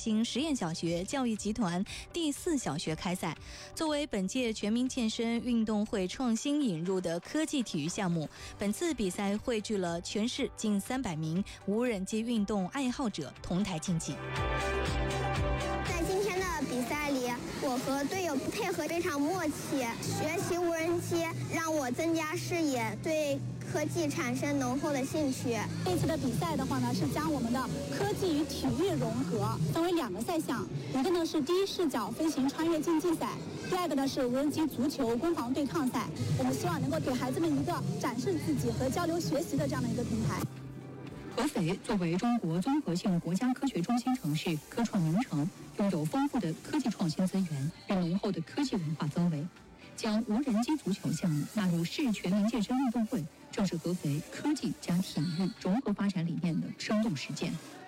兴实验小学教育集团第4小学开赛。作为本届全民健身运动会创新引入的科技体育项目，本次比赛汇聚了全市近300名无人机运动爱好者同台竞技。 在今天的比赛里，我和队友配合非常默契，学习无人机让我增加视野，对科技产生浓厚的兴趣。 这次的比赛的话呢，是将我们的科技与体育融合，分为2个赛项，一个呢是第一视角飞行穿越竞技赛，第二个呢是无人机足球攻防对抗赛。我们希望能够给孩子们一个展示自己和交流学习的这样的一个平台。 合肥作为中国综合性国家科学中心城市、科创名城，拥有丰富的科技创新资源与浓厚的科技文化氛围，将无人机足球项目纳入市全民健身运动会，正是合肥科技加体育融合发展理念的生动实践。